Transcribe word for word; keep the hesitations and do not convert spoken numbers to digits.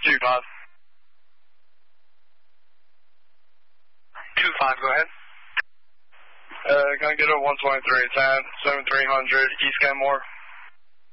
two five. two five, go ahead. Uh, can I get a one twenty-three, ten, seven three hundred, East Kenmore?